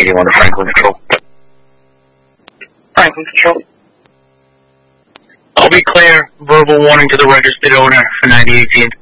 81 to Franklin Control. Franklin Control. I'll be clear. Verbal warning to the registered owner for 9018.